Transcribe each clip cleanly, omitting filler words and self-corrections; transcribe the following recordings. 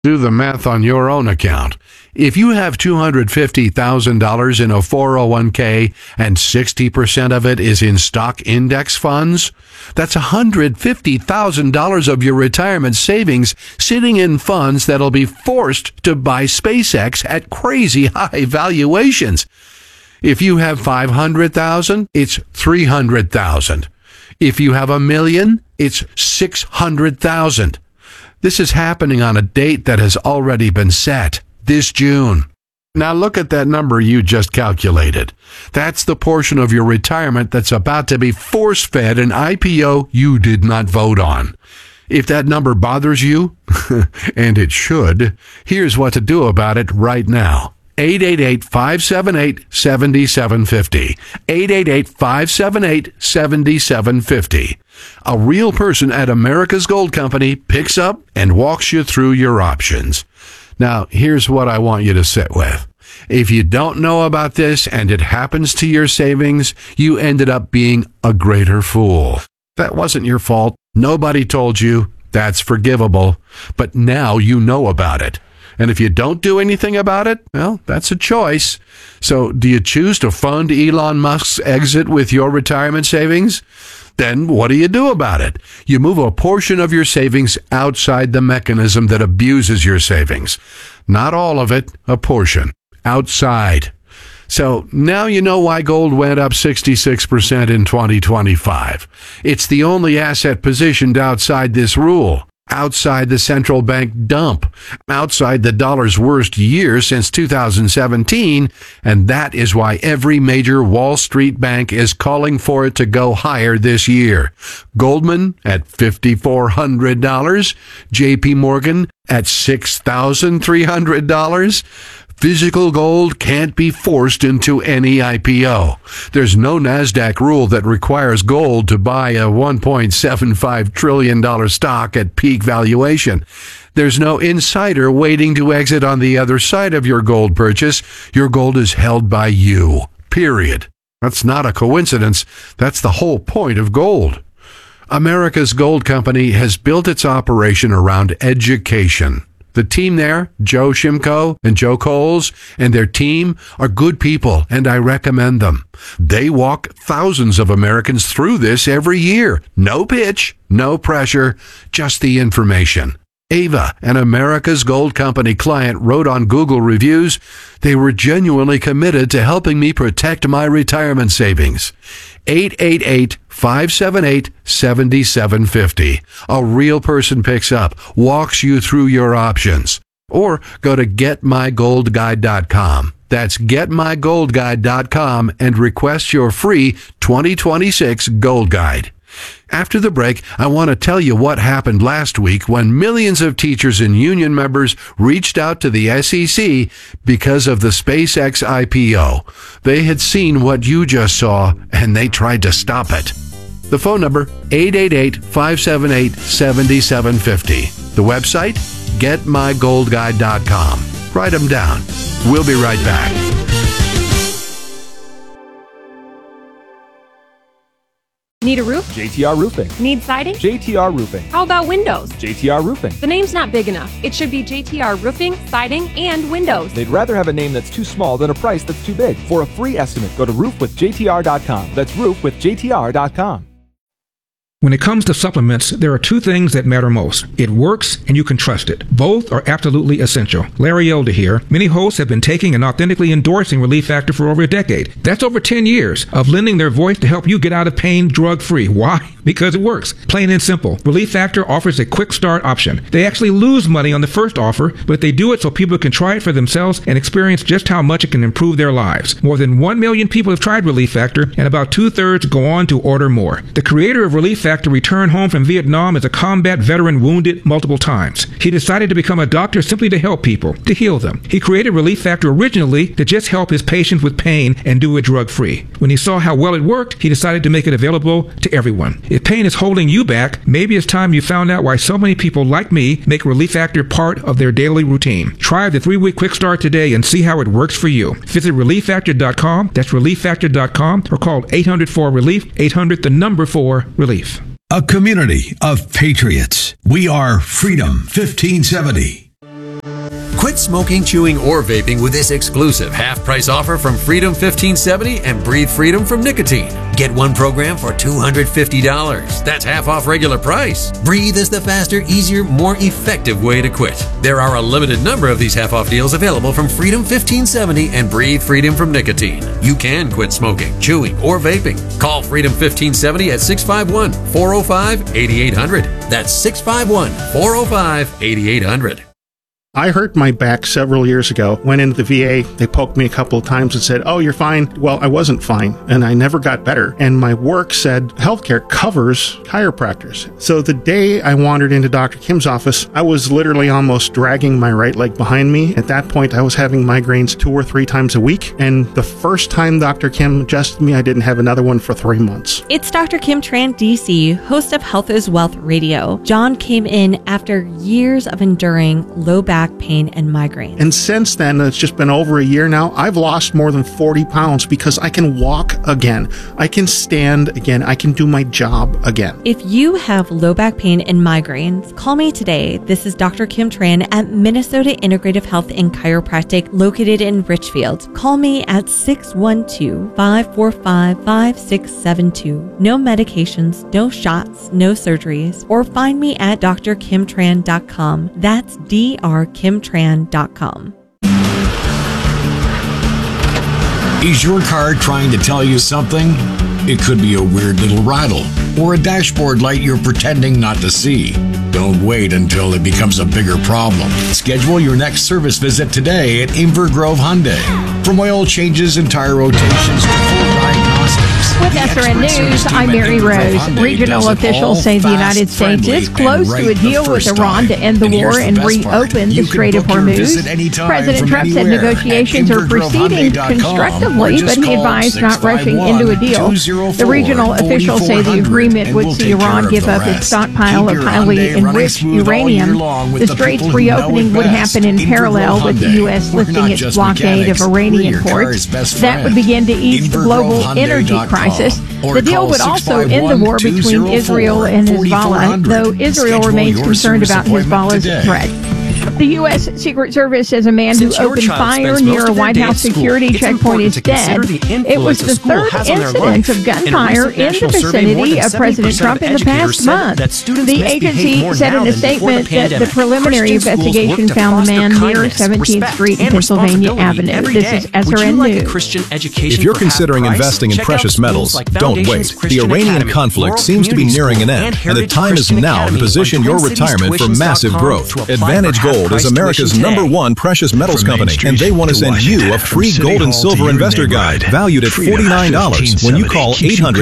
Do the math on your own account. If you have $250,000 in a 401k and 60% of it is in stock index funds, that's $150,000 of your retirement savings sitting in funds that'll be forced to buy SpaceX at crazy high valuations. If you have $500,000, it's $300,000. If you have $1 million, it's $600,000. This is happening on a date that has already been set, this June. Now look at that number you just calculated. That's the portion of your retirement that's about to be force-fed an IPO you did not vote on. If that number bothers you, and it should, here's what to do about it right now. 888-578-7750. 888-578-7750. A real person at America's Gold Company picks up and walks you through your options. Now, here's what I want you to sit with. If you don't know about this and it happens to your savings, you ended up being a greater fool. That wasn't your fault. Nobody told you. That's forgivable. But now you know about it. And if you don't do anything about it, well, that's a choice. So do you choose to fund Elon Musk's exit with your retirement savings? Then what do you do about it? You move a portion of your savings outside the mechanism that abuses your savings. Not all of it, a portion. Outside. So now you know why gold went up 66% in 2025. It's the only asset positioned outside this rule. Outside the central bank dump, outside the dollar's worst year since 2017, and that is why every major Wall Street bank is calling for it to go higher this year. Goldman at $5,400, JP Morgan at $6,300. Physical gold can't be forced into any IPO. There's no NASDAQ rule that requires gold to buy a $1.75 trillion stock at peak valuation. There's no insider waiting to exit on the other side of your gold purchase. Your gold is held by you. Period. That's not a coincidence. That's the whole point of gold. America's Gold Company has built its operation around education. The team there, Joe Shimko and Joe Coles, and their team are good people, and I recommend them. They walk thousands of Americans through this every year. No pitch, no pressure, just the information. Ava, an America's Gold Company client, wrote on Google Reviews, they were genuinely committed to helping me protect my retirement savings. 888-578-7750. A real person picks up, walks you through your options. Or go to GetMyGoldGuide.com. That's GetMyGoldGuide.com and request your free 2026 Gold Guide. After the break, I want to tell you what happened last week when millions of teachers and union members reached out to the SEC because of the SpaceX IPO. They had seen what you just saw, and they tried to stop it. The phone number, 888-578-7750. The website, GetMyGoldGuide.com. Write them down. We'll be right back. Need a roof? JTR Roofing. Need siding? JTR Roofing. How about windows? JTR Roofing. The name's not big enough. It should be JTR Roofing, Siding, and Windows. They'd rather have a name that's too small than a price that's too big. For a free estimate, go to roofwithjtr.com. That's roofwithjtr.com. When it comes to supplements, there are two things that matter most. It works and you can trust it. Both are absolutely essential. Larry Elder here. Many hosts have been taking and authentically endorsing Relief Factor for over a decade. That's over 10 years of lending their voice to help you get out of pain drug-free. Why? Because it works. Plain and simple. Relief Factor offers a quick start option. They actually lose money on the first offer, but they do it so people can try it for themselves and experience just how much it can improve their lives. More than 1 million people have tried Relief Factor, and about 2/3 go on to order more. The creator of Relief Factor returned home from Vietnam as a combat veteran wounded multiple times. He decided to become a doctor simply to help people, to heal them. He created Relief Factor originally to just help his patients with pain and do it drug-free. When he saw how well it worked, he decided to make it available to everyone. If pain is holding you back, maybe it's time you found out why so many people like me make Relief Factor part of their daily routine. Try the 3-week quick start today and see how it works for you. Visit ReliefFactor.com, that's ReliefFactor.com, or call 800-4-RELIEF, 800-4-RELIEF. A community of patriots. We are Freedom 1570. Quit smoking, chewing, or vaping with this exclusive half-price offer from Freedom 1570 and Breathe Freedom from nicotine. Get one program for $250. That's half off regular price. Breathe is the faster, easier, more effective way to quit. There are a limited number of these half-off deals available from Freedom 1570 and Breathe Freedom from nicotine. You can quit smoking, chewing, or vaping. Call Freedom 1570 at 651-405-8800. That's 651-405-8800. I hurt my back several years ago. Went into the VA. They poked me a couple of times and said, "Oh, you're fine." Well, I wasn't fine, and I never got better. And my work said healthcare covers chiropractors. So the day I wandered into Dr. Kim's office, I was literally almost dragging my right leg behind me. At that point, I was having migraines 2 or 3 times a week. And the first time Dr. Kim adjusted me, I didn't have another one for 3 months. It's Dr. Kim Tran, DC, host of Health is Wealth Radio. John came in after years of enduring low back pain and migraines. And since then, it's just been over a year now, I've lost more than 40 pounds because I can walk again. I can stand again. I can do my job again. If you have low back pain and migraines, call me today. This is Dr. Kim Tran at Minnesota Integrative Health and Chiropractic located in Richfield. Call me at 612-545-5672. No medications, no shots, no surgeries, or find me at drkimtran.com. That's drkimtran.com. Is your car trying to tell you something? It could be a weird little rattle or a dashboard light you're pretending not to see. Don't wait until it becomes a bigger problem. Schedule your next service visit today at Inver Grove Hyundai. From oil changes and tire rotations to full diagnostics. With SRN News, I'm Mary Rose. Regional officials say the United States is close to a deal with Iran to end the war and reopen the Strait of Hormuz. President Trump said negotiations are proceeding constructively, but he advised not rushing into a deal. The regional officials say the agreement would see Iran give up its stockpile of highly enriched uranium. The Strait's reopening would happen in parallel with the U.S. lifting its blockade of Iranian ports. That would begin to ease the global energy crisis. The deal would also end the war between Israel and Hezbollah, though Israel remains concerned about Hezbollah's threat. The U.S. Secret Service says a man who opened fire near a White House security checkpoint is dead. It was the third incident of gunfire in the vicinity of President Trump in the past month. The agency said in a statement that the preliminary investigation found the man near 17th Street and Pennsylvania Avenue. This is SRN News. If you're considering investing in precious metals, don't wait. The Iranian conflict seems to be nearing an end, and the time is now to position your retirement for massive growth. Advantage Gold is America's #1 precious metals company, and they want to send you a free gold and silver investor guide valued at $49 when you call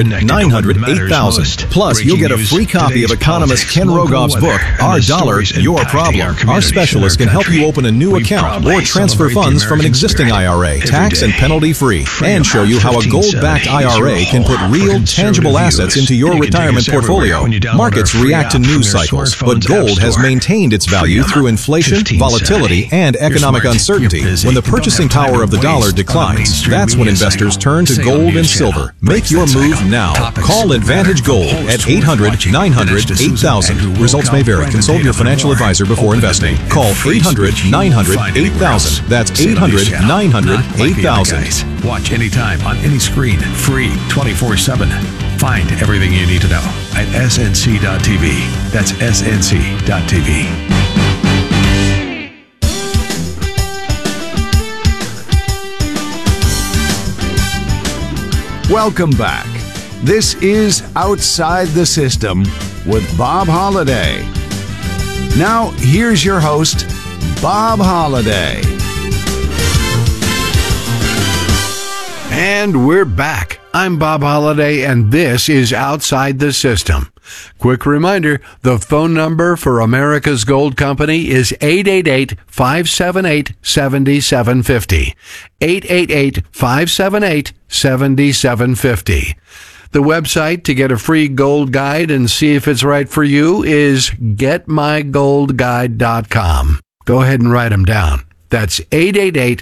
800-900-8000. Plus, you'll get a free copy of economist Ken Rogoff's book, Our Dollar, Your Problem. Our specialists can help you open a new account or transfer funds from an existing IRA, tax and penalty free, and show you how a gold-backed IRA can put real, tangible assets into your retirement portfolio. Markets react to news cycles, but gold has maintained its value through inflation, volatility, and economic uncertainty. When the purchasing power of the dollar declines, that's when investors turn to gold and silver. Make your move now. Call Advantage Gold at 800-900-8000. Results may vary. Consult your financial advisor before investing. Call 800-900-8000. That's 800-900-8000. Watch anytime on any screen, free 24/7. Find everything you need to know at snc.tv. That's snc.tv. Welcome back. This is Outside the System with Bob Holliday. Now, here's your host, Bob Holliday. And we're back. I'm Bob Holliday, and this is Outside the System. Quick reminder, the phone number for America's Gold Company is 888-578-7750. 888-578-7750. The website to get a free gold guide and see if it's right for you is getmygoldguide.com. Go ahead and write them down. That's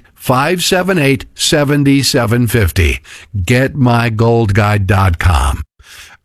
888-578-7750. Getmygoldguide.com.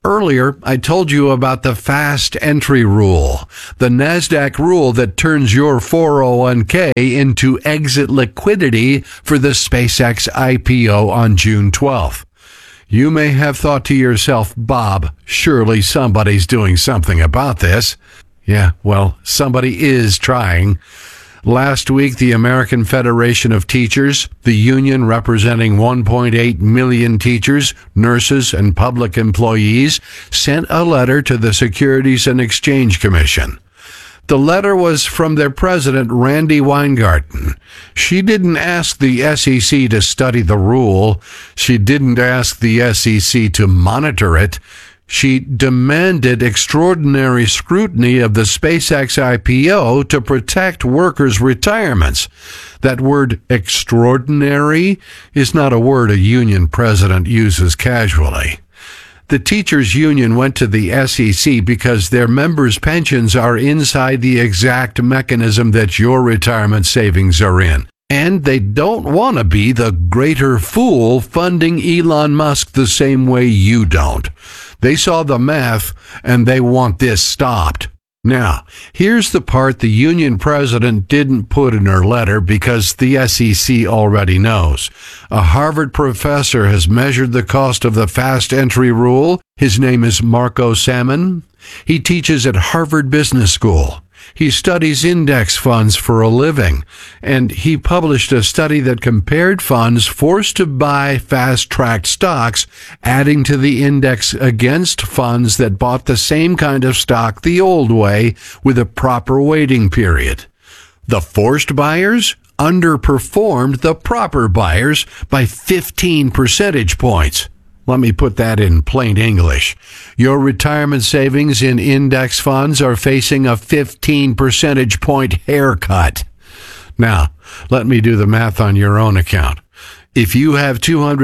Earlier, I told you about the fast entry rule, the NASDAQ rule that turns your 401k into exit liquidity for the SpaceX IPO on June 12th. You may have thought to yourself, Bob, surely somebody's doing something about this. Yeah, well, somebody is trying. Last week, the American Federation of Teachers, the union representing 1.8 million teachers, nurses, and public employees, sent a letter to the Securities and Exchange Commission. The letter was from their president, Randi Weingarten. She didn't ask the SEC to study the rule. She didn't ask the SEC to monitor it. She demanded extraordinary scrutiny of the SpaceX IPO to protect workers' retirements. That word extraordinary is not a word a union president uses casually. The teachers' union went to the SEC because their members' pensions are inside the exact mechanism that your retirement savings are in. And they don't want to be the greater fool funding Elon Musk the same way you don't. They saw the math, and they want this stopped. Now, here's the part the union president didn't put in her letter because the SEC already knows. A Harvard professor has measured the cost of the fast entry rule. His name is Marco Salmon. He teaches at Harvard Business School. He studies index funds for a living, and he published a study that compared funds forced to buy fast-tracked stocks, adding to the index against funds that bought the same kind of stock the old way with a proper waiting period. The forced buyers underperformed the proper buyers by 15 percentage points. Let me put that in plain English. Your retirement savings in index funds are facing a 15 percentage point haircut. Now, let me do the math on your own account. If you have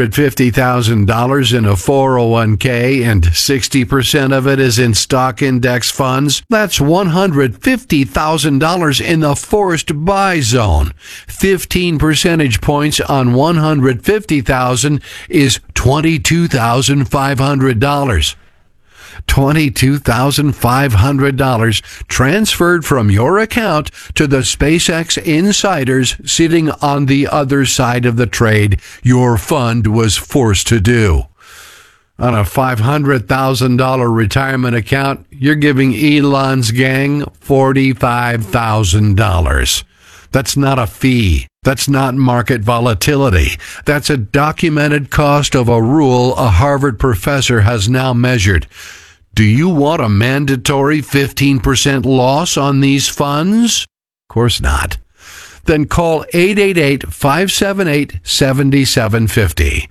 $250,000 in a 401k and 60% of it is in stock index funds, that's $150,000 in the forced buy zone. 15 percentage points on $150,000 is $22,500. $22,500 transferred from your account to the SpaceX insiders sitting on the other side of the trade your fund was forced to do. On a $500,000 retirement account, you're giving Elon's gang $45,000. That's not a fee. That's not market volatility. That's a documented cost of a rule a Harvard professor has now measured. Do you want a mandatory 15% loss on these funds? Of course not. Then call 888-578-7750.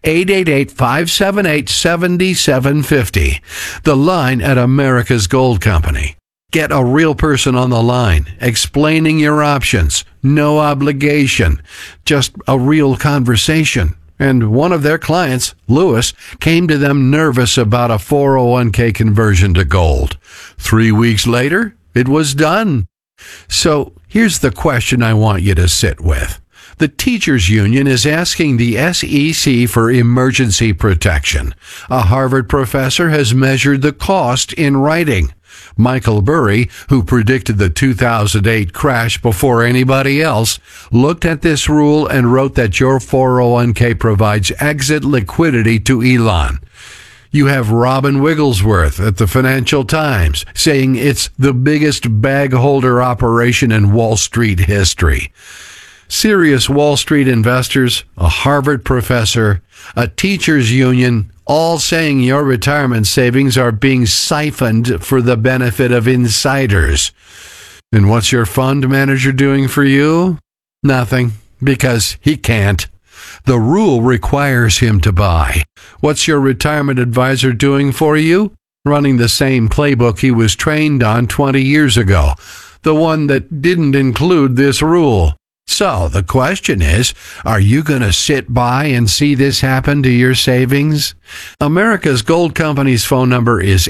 888-578-7750. The line at America's Gold Company. Get a real person on the line, explaining your options. No obligation. Just a real conversation. And one of their clients, Lewis, came to them nervous about a 401k conversion to gold. 3 weeks later, it was done. So here's the question I want you to sit with. The teachers union is asking the SEC for emergency protection. A Harvard professor has measured the cost in writing. Michael Burry, who predicted the 2008 crash before anybody else, looked at this rule and wrote that your 401k provides exit liquidity to Elon. You have Robin Wigglesworth at the Financial Times saying it's the biggest bag holder operation in Wall Street history. Serious Wall Street investors, a Harvard professor, a teachers union, all saying your retirement savings are being siphoned for the benefit of insiders. And what's your fund manager doing for you? Nothing, because he can't. The rule requires him to buy. What's your retirement advisor doing for you? Running the same playbook he was trained on 20 years ago, the one that didn't include this rule. So the question is, are you going to sit by and see this happen to your savings? America's Gold Company's phone number is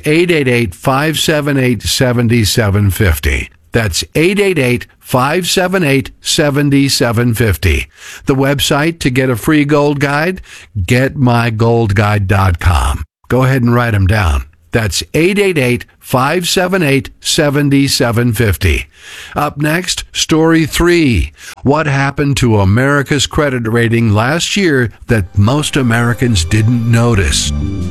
888-578-7750. That's 888-578-7750. The website to get a free gold guide, getmygoldguide.com. Go ahead and write them down. That's 888-578-7750. Up next, Story 3. What happened to America's credit rating last year that most Americans didn't notice?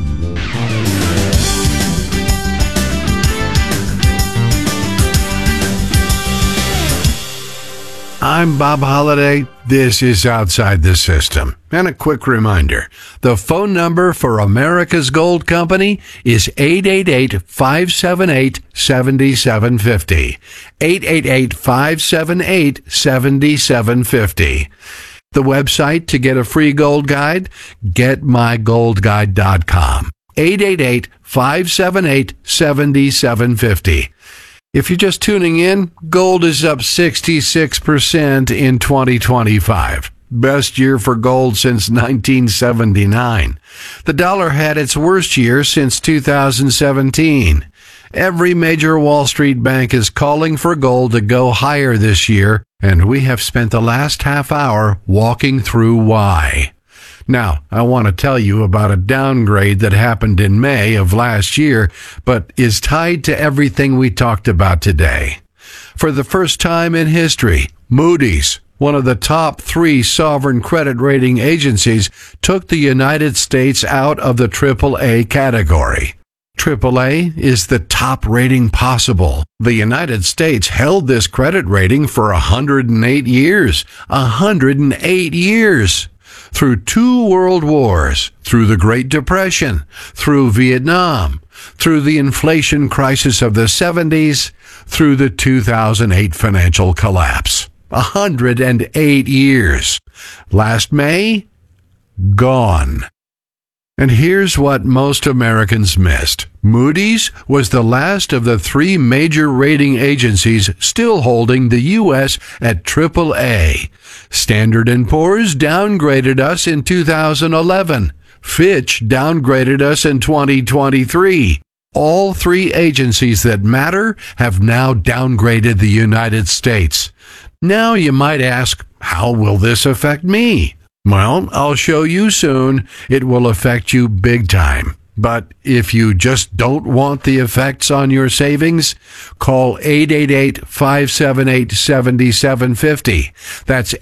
I'm Bob Holliday. This is Outside the System. And a quick reminder, the phone number for America's Gold Company is 888-578-7750. 888-578-7750. The website to get a free gold guide, getmygoldguide.com. 888-578-7750. If you're just tuning in, gold is up 66% in 2025. Best year for gold since 1979. The dollar had its worst year since 2017. Every major Wall Street bank is calling for gold to go higher this year, and we have spent the last half hour walking through why. Now, I want to tell you about a downgrade that happened in May of last year, but is tied to everything we talked about today. For the first time in history, Moody's, one of the top 3 sovereign credit rating agencies, took the United States out of the AAA category. AAA is the top rating possible. The United States held this credit rating for 108 years. 108 years! Through 2 world wars, through the Great Depression, through Vietnam, through the inflation crisis of the 70s, through the 2008 financial collapse. 108 years. Last May, gone. And here's what most Americans missed. Moody's was the last of the 3 major rating agencies still holding the U.S. at AAA. Standard & Poor's downgraded us in 2011. Fitch downgraded us in 2023. All 3 agencies that matter have now downgraded the United States. Now you might ask, how will this affect me? Well, I'll show you soon. It will affect you big time. But if you just don't want the effects on your savings, call 888-578-7750. That's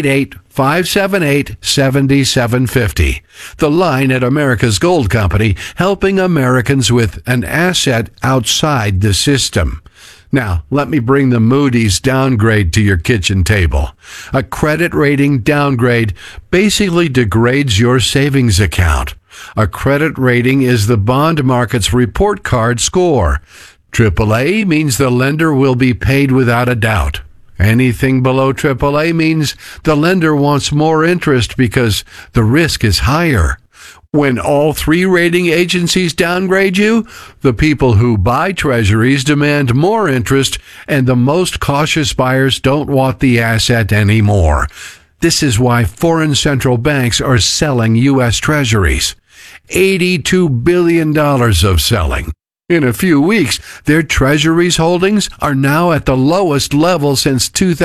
888-578-7750. The line at America's Gold Company, helping Americans with an asset outside the system. Now, let me bring the Moody's downgrade to your kitchen table. A credit rating downgrade basically degrades your savings account. A credit rating is the bond market's report card score. AAA means the lender will be paid without a doubt. Anything below AAA means the lender wants more interest because the risk is higher. When all 3 rating agencies downgrade you, the people who buy treasuries demand more interest, and the most cautious buyers don't want the asset anymore. This is why foreign central banks are selling U.S. treasuries. $82 billion of selling. In a few weeks, their treasuries holdings are now at the lowest level since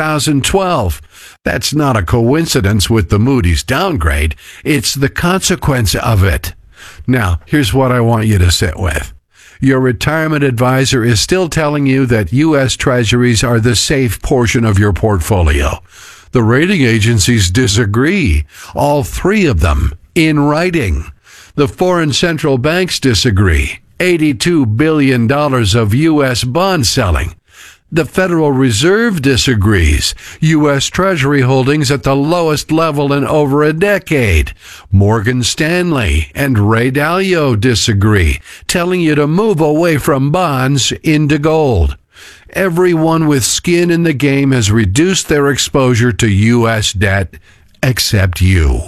2012. That's not a coincidence with the Moody's downgrade. It's the consequence of it. Now, here's what I want you to sit with. Your retirement advisor is still telling you that U.S. treasuries are the safe portion of your portfolio. The rating agencies disagree. All 3 of them, in writing. The foreign central banks disagree. $82 billion of U.S. bond selling. The Federal Reserve disagrees. U.S. Treasury holdings at the lowest level in over a decade. Morgan Stanley and Ray Dalio disagree, telling you to move away from bonds into gold. Everyone with skin in the game has reduced their exposure to U.S. debt, except you.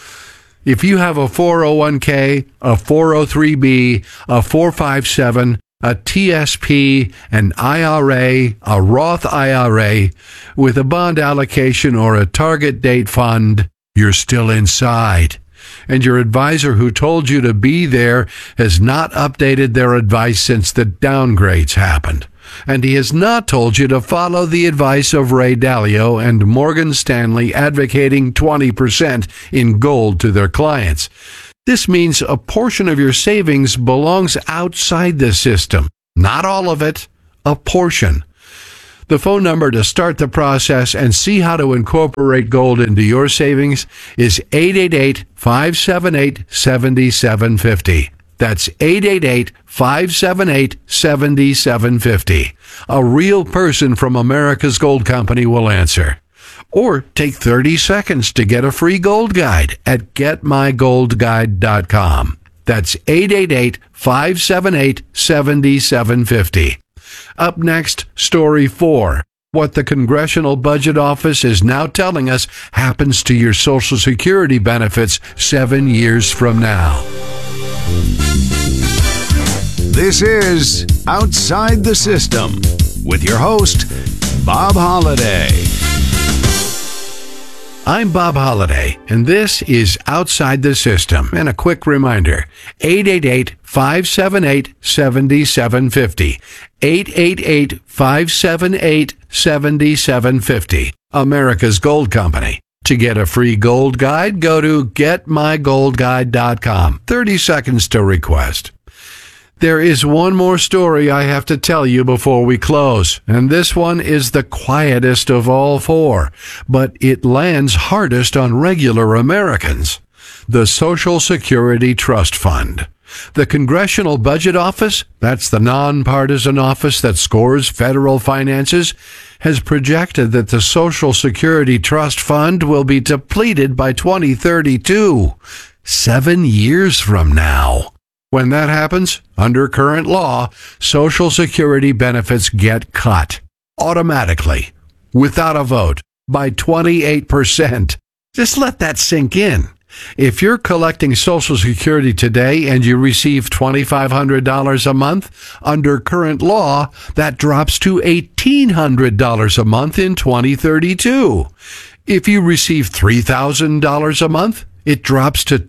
If you have a 401k, a 403b, a 457, a TSP, an IRA, a Roth IRA, with a bond allocation or a target date fund, you're still inside. And your advisor who told you to be there has not updated their advice since the downgrades happened. And he has not told you to follow the advice of Ray Dalio and Morgan Stanley advocating 20% in gold to their clients. This means a portion of your savings belongs outside the system. Not all of it, a portion. The phone number to start the process and see how to incorporate gold into your savings is 888-578-7750. That's 888-578-7750. A real person from America's Gold Company will answer. Or take 30 seconds to get a free gold guide at getmygoldguide.com. That's 888-578-7750. Up next, Story 4. What the Congressional Budget Office is now telling us happens to your Social Security benefits 7 years from now. This is Outside the System with your host, Bob Holliday. I'm Bob Holliday, and this is Outside the System. And a quick reminder, 888-578-7750. 888-578-7750. America's Gold Company. To get a free gold guide, go to getmygoldguide.com. 30 seconds to request. There is one more story I have to tell you before we close, and this one is the quietest of all four, but it lands hardest on regular Americans. The Social Security Trust Fund. The Congressional Budget Office, that's the nonpartisan office that scores federal finances, has projected that the Social Security Trust Fund will be depleted by 2032, 7 years from now. When that happens, under current law, Social Security benefits get cut automatically, without a vote, by 28%. Just let that sink in. If you're collecting Social Security today and you receive $2,500 a month, under current law, that drops to $1,800 a month in 2032. If you receive $3,000 a month, it drops to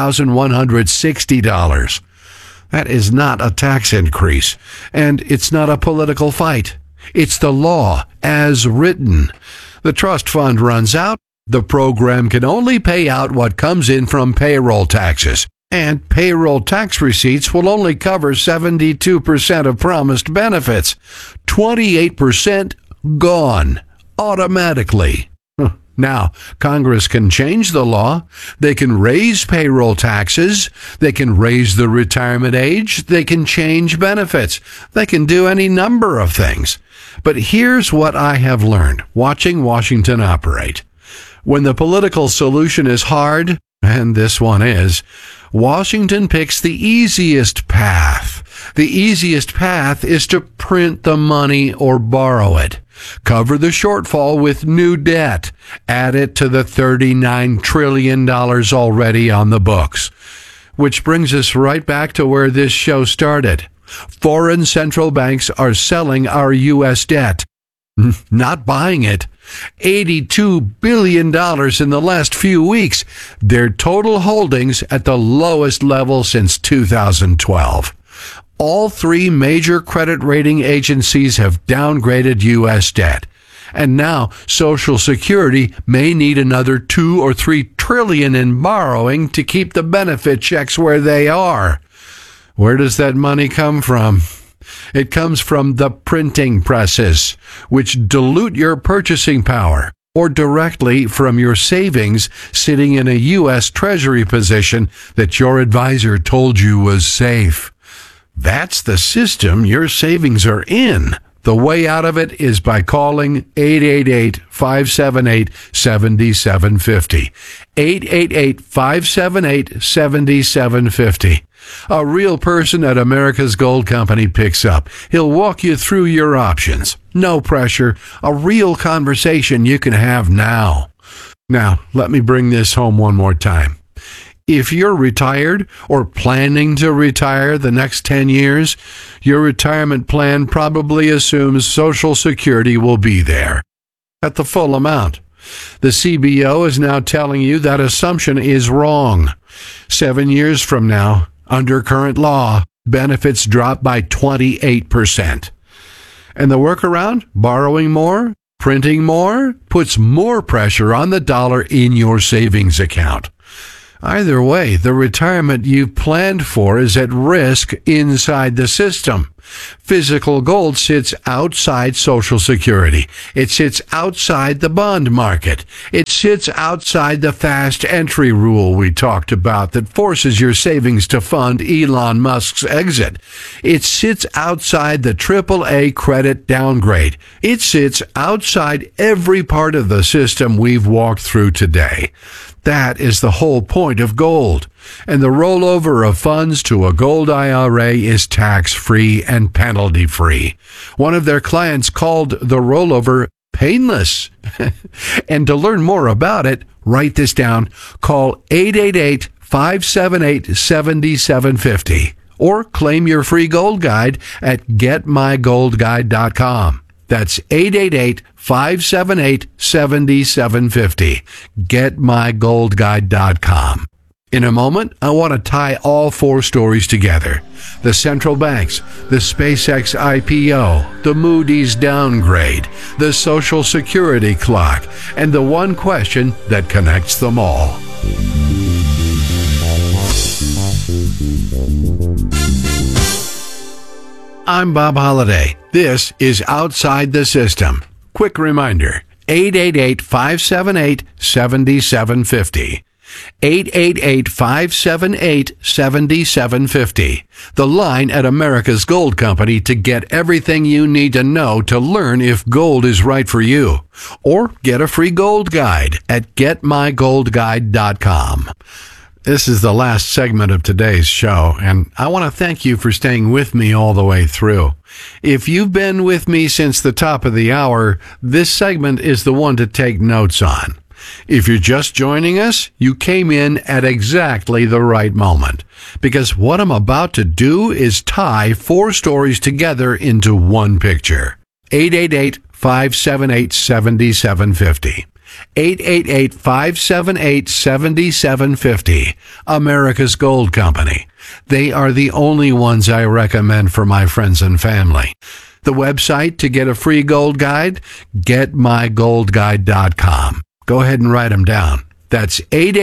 $2,160. That is not a tax increase, and it's not a political fight. It's the law as written. The trust fund runs out. The program can only pay out what comes in from payroll taxes, and payroll tax receipts will only cover 72% of promised benefits. 28% gone automatically. Now, Congress can change the law. They can raise payroll taxes. They can raise the retirement age. They can change benefits. They can do any number of things. But here's what I have learned watching Washington operate. When the political solution is hard, and this one is, Washington picks the easiest path. The easiest path is to print the money or borrow it. Cover the shortfall with new debt. Add it to the $39 trillion already on the books. Which brings us right back to where this show started. Foreign central banks are selling our U.S. debt, not buying it. $82 billion in the last few weeks. Their total holdings at the lowest level since 2012. All three major credit rating agencies have downgraded U.S. debt. And now Social Security may need another $2 or $3 trillion in borrowing to keep the benefit checks where they are. Where does that money come from? It comes from the printing presses, which dilute your purchasing power, or directly from your savings sitting in a U.S. Treasury position that your advisor told you was safe. That's the system your savings are in. The way out of it is by calling 888-578-7750. 888-578-7750. A real person at America's Gold Company picks up. He'll walk you through your options. No pressure. A real conversation you can have now. Now, let me bring this home one more time. If you're retired or planning to retire the next 10 years, your retirement plan probably assumes Social Security will be there at the full amount. The CBO is now telling you that assumption is wrong. 7 years from now, under current law, benefits drop by 28%. And the workaround? Borrowing more, printing more, puts more pressure on the dollar in your savings account. Either way, the retirement you've planned for is at risk inside the system. Physical gold sits outside Social Security. It sits outside the bond market. It sits outside the fast entry rule we talked about that forces your savings to fund Elon Musk's exit. It sits outside the AAA credit downgrade. It sits outside every part of the system we've walked through today. That is the whole point of gold. And the rollover of funds to a gold IRA is tax-free and penalty-free. One of their clients called the rollover painless. And to learn more about it, write this down. Call 888-578-7750 or claim your free gold guide at getmygoldguide.com. That's 888-578-7750. Getmygoldguide.com. In a moment, I want to tie all four stories together. The central banks, the SpaceX IPO, the Moody's downgrade, the Social Security clock, and the one question that connects them all. I'm Bob Holliday. This is Outside the System. Quick reminder, 888-578-7750. 888-578-7750. The line at America's Gold Company to get everything you need to know to learn if gold is right for you. Or get a free gold guide at getmygoldguide.com. This is the last segment of today's show, and I want to thank you for staying with me all the way through. If you've been with me since the top of the hour, this segment is the one to take notes on. If you're just joining us, you came in at exactly the right moment, because what I'm about to do is tie four stories together into one picture. 888-578-7750. 888-578-7750. America's Gold Company. They are the only ones I recommend for my friends and family. The website to get a free gold guide, getmygoldguide.com. Go ahead and write them down. That's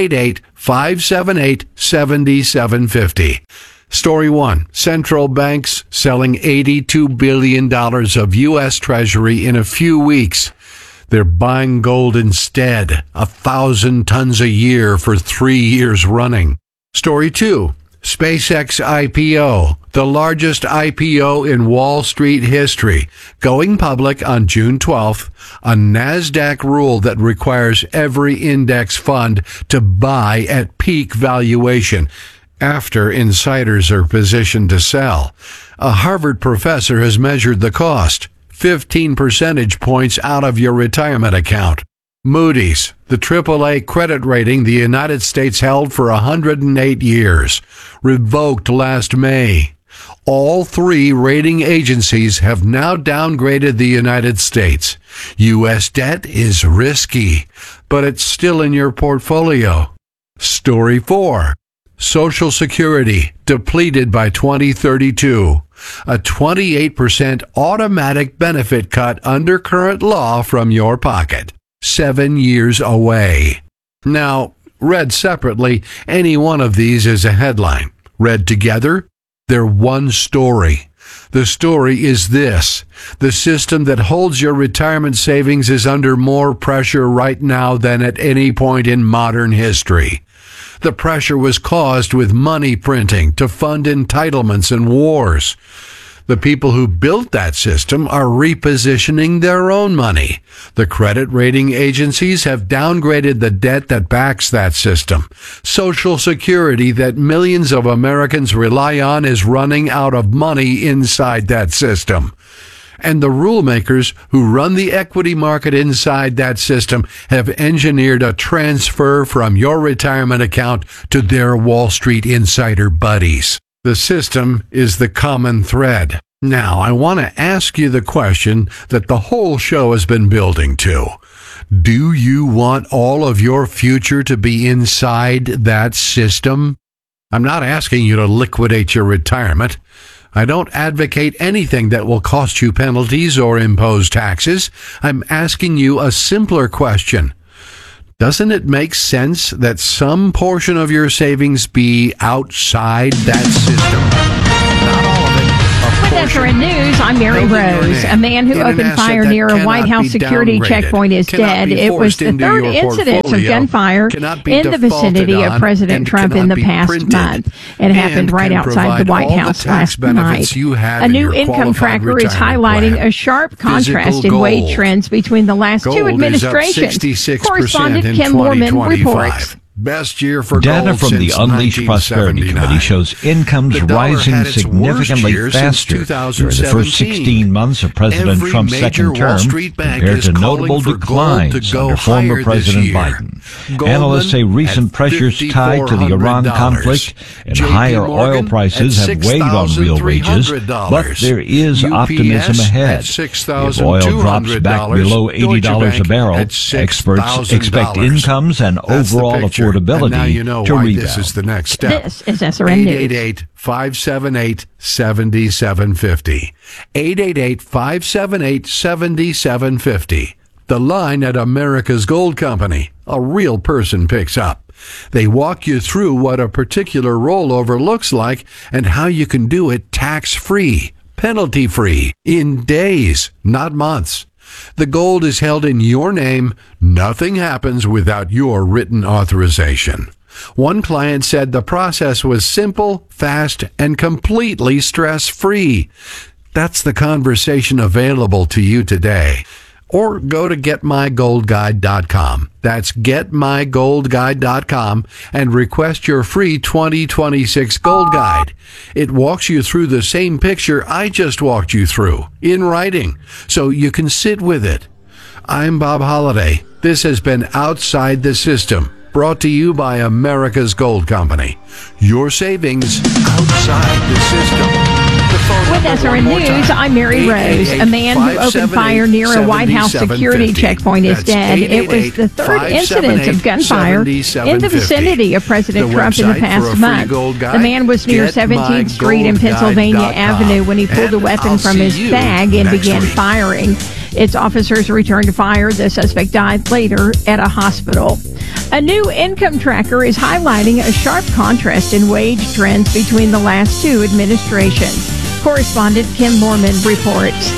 888-578-7750. Story 1. Central banks selling $82 billion of U.S. Treasury in a few weeks. They're buying gold instead, 1,000 tons a year for 3 years running. Story 2. SpaceX IPO, the largest IPO in Wall Street history, going public on June 12th, a NASDAQ rule that requires every index fund to buy at peak valuation after insiders are positioned to sell. A Harvard professor has measured the cost. 15 percentage points out of your retirement account. Moody's, the AAA credit rating the United States held for 108 years, revoked last May. All three rating agencies have now downgraded the United States. U.S. debt is risky, but it's still in your portfolio. Story 4. Social Security depleted by 2032. A 28% automatic benefit cut under current law from your pocket. 7 years away. Now, read separately, any one of these is a headline. Read together, they're one story. The story is this: the system that holds your retirement savings is under more pressure right now than at any point in modern history. The pressure was caused with money printing to fund entitlements and wars. The people who built that system are repositioning their own money. The credit rating agencies have downgraded the debt that backs that system. Social Security that millions of Americans rely on is running out of money inside that system. And the rule makers who run the equity market inside that system have engineered a transfer from your retirement account to their Wall Street insider buddies. The system is the common thread. Now, I want to ask you the question that the whole show has been building to. Do you want all of your future to be inside that system? I'm not asking you to liquidate your retirement. I don't advocate anything that will cost you penalties or impose taxes. I'm asking you a simpler question. Doesn't it make sense that some portion of your savings be outside that system? Not all of it. With SRN News, I'm Mary Rose. A man who opened fire near a White House security checkpoint is dead. It was the third incident of gunfire in the vicinity of President Trump in the past month. It happened right outside the White House last night. A new income tracker is highlighting a sharp contrast in wage trends between the last two administrations. Correspondent Kim Moorman reports. Best year for data gold from the Unleashed Prosperity Committee shows incomes rising significantly faster during the first 16 months of President Trump's second term compared to notable declines under former President Biden. Analysts say recent pressures tied to the Iran conflict and higher oil prices have weighed on real wages, but there is optimism ahead. If oil drops back below $80 a barrel, experts expect incomes and overall affordability to rebound. This is the next step. This is SRN News. 888-578-7750. 888-578-7750. The line at America's Gold Company. A real person picks up. They walk you through what a particular rollover looks like and how you can do it tax-free, penalty-free, in days, not months. The gold is held in your name. Nothing happens without your written authorization. One client said the process was simple, fast, and completely stress-free. That's the conversation available to you today. Or go to GetMyGoldGuide.com. That's GetMyGoldGuide.com and request your free 2026 Gold Guide. It walks you through the same picture I just walked you through, in writing, so you can sit with it. I'm Bob Holliday. This has been Outside the System, brought to you by America's Gold Company. Your savings outside the system. With SRN News, I'm Mary Rose. A man who opened fire near a White House security checkpoint is dead. It was the third incident of gunfire in the vicinity of President Trump in the past month. The man was near 17th Street and Pennsylvania Avenue when he pulled a weapon from his bag and began firing. Its officers returned to fire. The suspect died later at a hospital. A new income tracker is highlighting a sharp contrast in wage trends between the last two administrations. Correspondent Kim Moorman reports.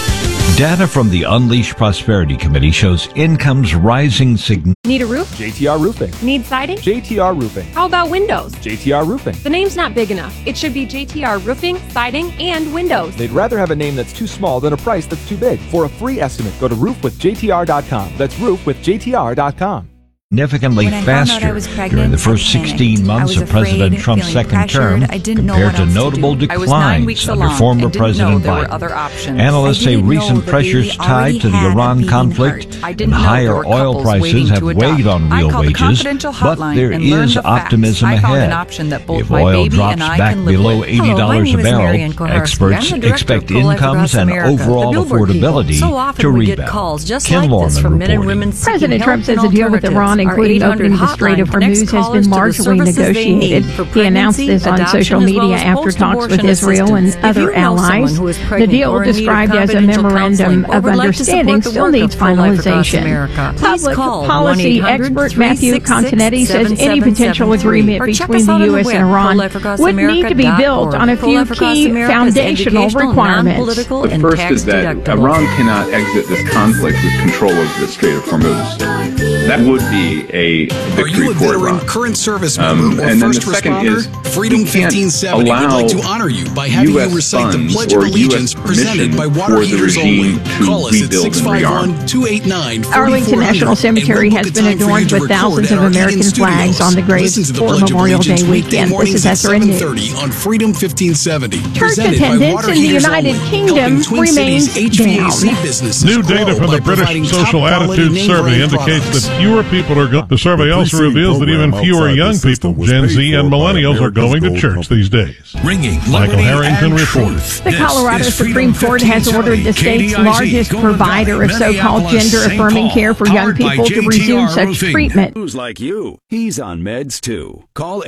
Data from the Unleashed Prosperity Committee shows incomes rising significantly. Need a roof? JTR Roofing. Need siding? JTR Roofing. How about windows? JTR Roofing. The name's not big enough. It should be JTR Roofing, Siding, and Windows. They'd rather have a name that's too small than a price that's too big. For a free estimate, go to roofwithjtr.com. That's roofwithjtr.com. Significantly faster during the first 16 months of President Trump's second term compared to notable declines under former President Biden. Analysts say recent pressures tied to the Iran conflict and higher oil prices have weighed on real wages, but there is optimism ahead. If oil drops back below $80 a barrel, experts expect incomes and overall affordability to rebound. Kim Moorman reporting. President Trump says a deal with Iran, including opening the Strait of Hormuz, has been largely negotiated. He announced this on social media after talks with Israel and other allies. The deal, described as a memorandum of understanding, still needs finalization. Public policy expert Matthew Continetti says any potential agreement between the U.S. and Iran would need to be built on a few key foundational requirements. The first is that Iran cannot exit this conflict with control of the Strait of Hormuz. That would be a victory for Iran. Current service member, or and then first the second responder, is Freedom 1570 would like to honor you by having you recite the Pledge of Allegiance presented by Water Heaters Only. Call us at 651-289-4400. Arlington National Cemetery has been adorned with thousands of American flags on the graves for Memorial Day weekend. This is SRN News. On Freedom 1570. Church attendance in the United Kingdom remains down. New data from the British Social Attitudes Survey indicates that fewer people are going. The survey also reveals that even fewer young people, Gen Z and millennials, are going to church these days. Michael Harrington reports. The Colorado Supreme Court has ordered the state's largest provider of so-called gender-affirming care for young people to resume such treatment. Who's like you? He's on meds too. Call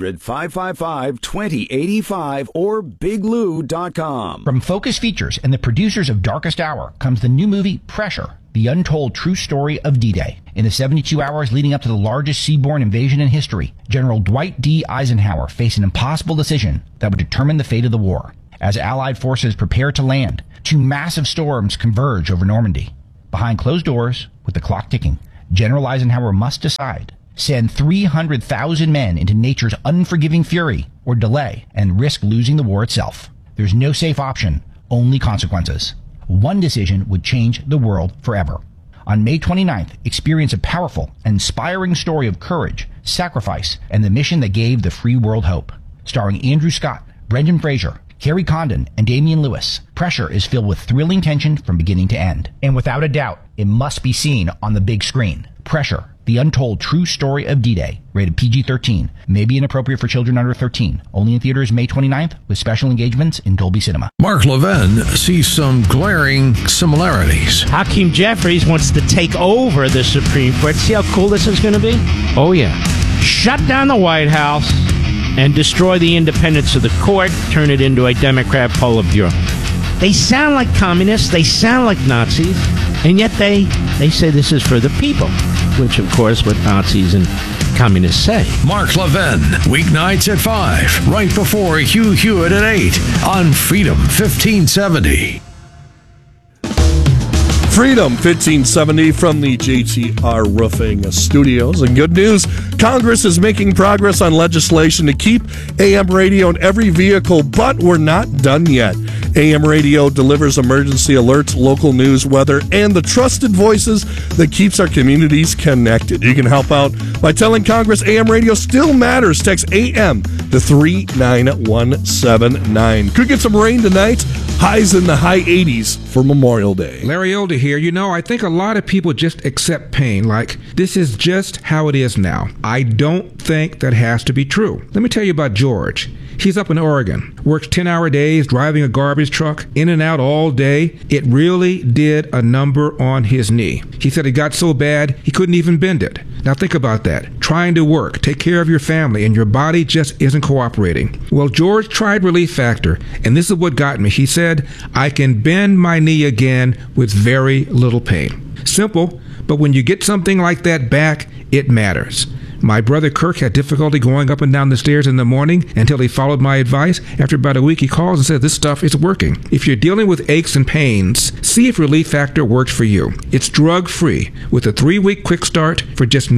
800-555-2085 or biglou.com. From Focus Features and the producers of Darkest Hour comes the new movie Pressure. The Untold True Story of D-Day. In the 72 hours leading up to the largest seaborne invasion in history, General Dwight D. Eisenhower faced an impossible decision that would determine the fate of the war. As Allied forces prepared to land, 2 massive storms converge over Normandy. Behind closed doors, with the clock ticking, General Eisenhower must decide: send 300,000 men into nature's unforgiving fury, or delay and risk losing the war itself. There's no safe option, only consequences. One decision would change the world forever. On May 29th, experience a powerful and inspiring story of courage, sacrifice, and the mission that gave the free world hope. Starring Andrew Scott, Brendan Fraser, Carrie Condon, and Damian Lewis, Pressure is filled with thrilling tension from beginning to end. And without a doubt, it must be seen on the big screen. Pressure, the untold true story of D-Day, rated PG-13, may be inappropriate for children under 13. Only in theaters May 29th, with special engagements in Dolby Cinema. Mark Levin sees some glaring similarities. Hakeem Jeffries wants to take over the Supreme Court. See how cool this is going to be? Oh, yeah. Shut down the White House and destroy the independence of the court, turn it into a Democrat Politburo. They sound like communists, they sound like Nazis, and yet they say this is for the people, which, of course, what Nazis and communists say. Mark Levin, weeknights at 5, right before Hugh Hewitt at 8 on Freedom 1570. Freedom 1570 from the JTR Roofing Studios. And good news, Congress is making progress on legislation to keep AM radio in every vehicle, but we're not done yet. AM radio delivers emergency alerts, local news, weather, and the trusted voices that keeps our communities connected. You can help out by telling Congress AM radio still matters. Text AM to 39179. Could get some rain tonight. Highs in the high 80s for Memorial Day. Larry Older here. You know, I think a lot of people just accept pain like this is just how it is now. I don't think that has to be true. Let me tell you about George. He's up in Oregon, works 10-hour days, driving a garbage truck, in and out all day. It really did a number on his knee. He said it got so bad, he couldn't even bend it. Now think about that. Trying to work, take care of your family, and your body just isn't cooperating. Well, George tried Relief Factor, and this is what got me. He said, I can bend my knee again with very little pain. Simple, but when you get something like that back, it matters. My brother Kirk had difficulty going up and down the stairs in the morning until he followed my advice. After about a week, he calls and says, this stuff is working. If you're dealing with aches and pains, see if Relief Factor works for you. It's drug-free with a 3-week quick start for just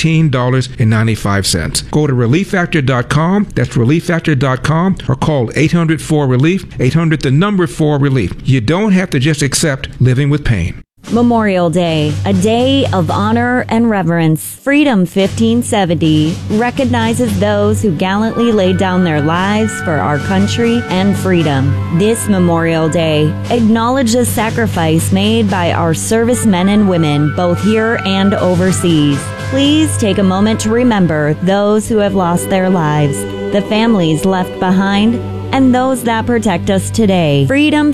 $19.95. Go to ReliefFactor.com. That's ReliefFactor.com, or call 800-4-RELIEF, 800-4-RELIEF. You don't have to just accept living with pain. Memorial Day, a day of honor and reverence. Freedom 1570 recognizes those who gallantly laid down their lives for our country and freedom. This Memorial Day, acknowledge the sacrifice made by our servicemen and women, both here and overseas. Please take a moment to remember those who have lost their lives, the families left behind, and those that protect us today. Freedom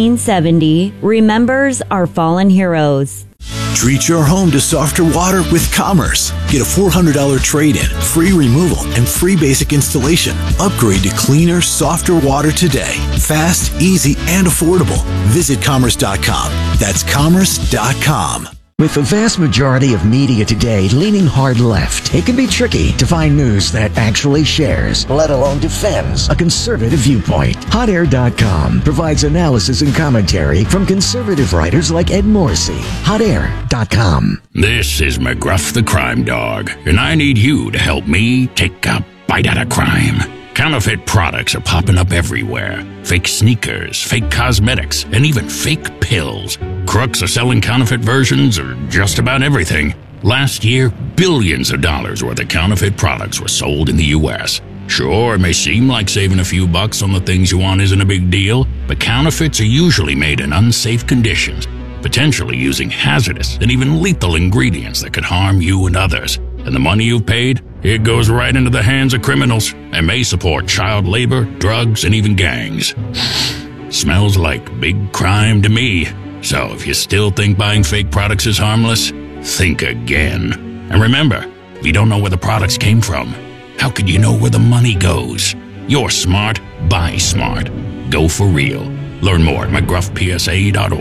1570 remembers our fallen heroes. Treat your home to softer water with Commerce. Get a $400 trade-in, free removal, and free basic installation. Upgrade to cleaner, softer water today. Fast, easy, and affordable. Visit Commerce.com. That's Commerce.com. With the vast majority of media today leaning hard left, it can be tricky to find news that actually shares, let alone defends, a conservative viewpoint. HotAir.com provides analysis and commentary from conservative writers like Ed Morrissey. HotAir.com. This is McGruff the Crime Dog, and I need you to help me take a bite out of crime. Counterfeit products are popping up everywhere. Fake sneakers, fake cosmetics, and even fake pills. Crooks are selling counterfeit versions of just about everything. Last year, billions of dollars worth of counterfeit products were sold in the U.S. Sure, it may seem like saving a few bucks on the things you want isn't a big deal, but counterfeits are usually made in unsafe conditions, potentially using hazardous and even lethal ingredients that could harm you and others. And the money you've paid, it goes right into the hands of criminals and may support child labor, drugs, and even gangs. Smells like big crime to me. So if you still think buying fake products is harmless, think again. And remember, if you don't know where the products came from, how could you know where the money goes? You're smart, buy smart. Go for real. Learn more at McGruffPSA.org.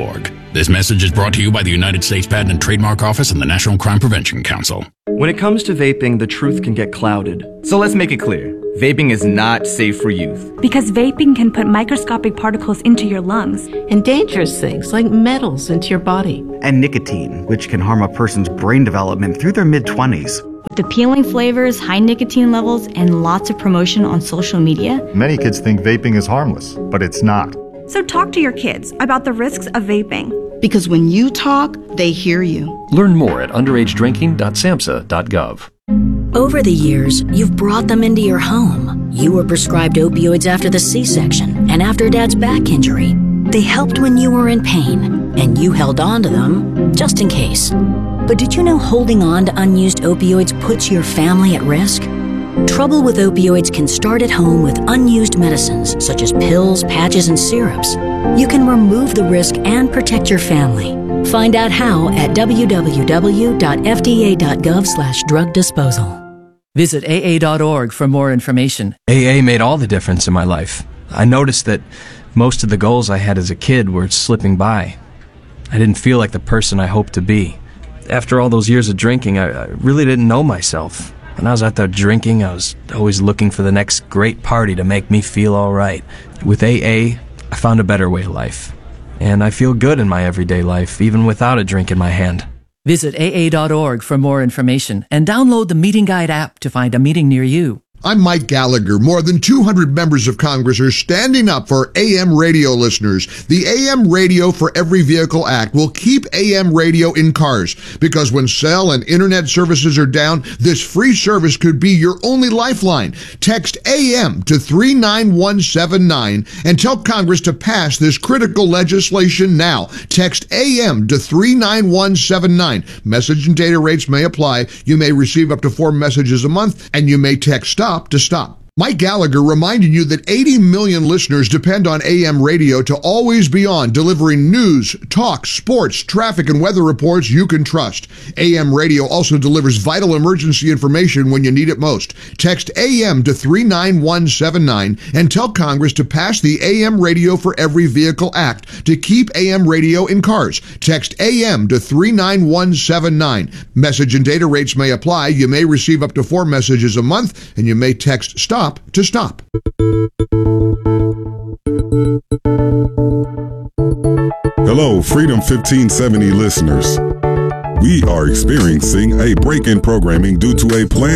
This message is brought to you by the United States Patent and Trademark Office and the National Crime Prevention Council. When it comes to vaping, the truth can get clouded. So let's make it clear. Vaping is not safe for youth. Because vaping can put microscopic particles into your lungs. And dangerous things like metals into your body. And nicotine, which can harm a person's brain development through their mid-20s. With appealing flavors, high nicotine levels, and lots of promotion on social media. Many kids think vaping is harmless, but it's not. So talk to your kids about the risks of vaping. Because when you talk, they hear you. Learn more at underagedrinking.samhsa.gov. Over the years, you've brought them into your home. You were prescribed opioids after the C-section and after Dad's back injury. They helped when you were in pain, and you held on to them just in case. But did you know holding on to unused opioids puts your family at risk? Trouble with opioids can start at home with unused medicines such as pills, patches, and syrups. You can remove the risk and protect your family. Find out how at www.fda.gov/drug disposal. Visit AA.org for more information. AA made all the difference in my life. I noticed that most of the goals I had as a kid were slipping by. I didn't feel like the person I hoped to be. After all those years of drinking, I really didn't know myself. When I was out there drinking, I was always looking for the next great party to make me feel all right. With AA, I found a better way of life. And I feel good in my everyday life, even without a drink in my hand. Visit AA.org for more information and download the Meeting Guide app to find a meeting near you. I'm Mike Gallagher. More than 200 members of Congress are standing up for AM radio listeners. The AM Radio for Every Vehicle Act will keep AM radio in cars because when cell and internet services are down, this free service could be your only lifeline. Text AM to 39179 and tell Congress to pass this critical legislation now. Text AM to 39179. Message and data rates may apply. You may receive up to 4 messages a month, and you may text STOP to stop. Mike Gallagher reminding you that 80 million listeners depend on AM radio to always be on, delivering news, talk, sports, traffic, and weather reports you can trust. AM radio also delivers vital emergency information when you need it most. Text AM to 39179 and tell Congress to pass the AM Radio for Every Vehicle Act to keep AM radio in cars. Text AM to 39179. Message and data rates may apply. You may receive up to 4 messages a month, and you may text STOP to stop. Hello, Freedom 1570 listeners. We are experiencing a break in programming due to a planned